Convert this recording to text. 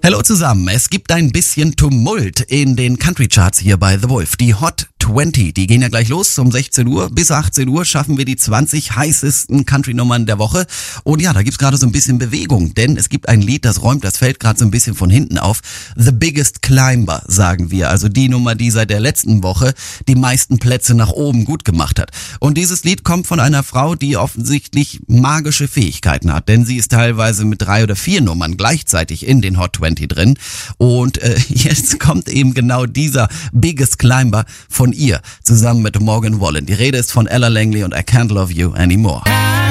Hallo zusammen, es gibt ein bisschen Tumult in den Country Charts hier bei The Wolf. Die Hot 20, die gehen ja gleich los um 16 Uhr. Bis 18 Uhr schaffen wir die 20 heißesten Country-Nummern der Woche. Und ja, da gibt's gerade so ein bisschen Bewegung, denn es gibt ein Lied, das fällt gerade so ein bisschen von hinten auf. The Biggest Climber, sagen wir. Also die Nummer, die seit der letzten Woche die meisten Plätze nach oben gut gemacht hat. Und dieses Lied kommt von einer Frau, die offensichtlich magische Fähigkeiten hat, denn sie ist teilweise mit 3 oder 4 Nummern gleichzeitig in den Hot 20 drin. Und jetzt kommt eben genau dieser Biggest Climber von ihr, zusammen mit Morgan Wallen. Die Rede ist von Ella Langley und I Can't Love You Anymore.